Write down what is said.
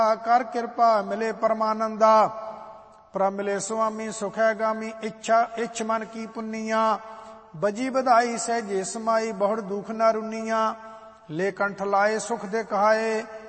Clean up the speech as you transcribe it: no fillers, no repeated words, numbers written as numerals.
ਕਰ ਕਿਰਪਾ ਮਿਲੇ ਪਰਮਾਨੰਦਾ। ਪ੍ਰਭ ਮਿਲੇ ਸੁਆਮੀ ਸੁਖੈ ਗਾਮੀ, ਇੱਛਾ ਇੱਛ ਮਨ ਕੀ ਪੁੰਨੀਆ। ਬਜੀ ਵਧਾਈ ਸਹਿਜੇ ਸਮਾਈ, ਬਹੁੜ ਦੁਖ ਨ ਰੁਨੀਆਂ। ਲੈ ਕੰਠ ਲਾਏ ਸੁਖ ਦੇ ਕਹਾਏ,